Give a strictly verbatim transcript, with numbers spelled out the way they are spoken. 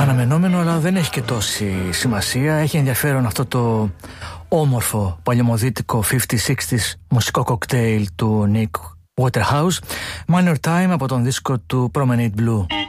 αναμενόμενο, αλλά δεν έχει και τόση σημασία. Έχει ενδιαφέρον αυτό το όμορφο παλαιομοδίτικο πενήντα εξήντα μουσικό κοκτέιλ του Nick Waterhouse, Minor Time, από τον δίσκο του Promenade Blue.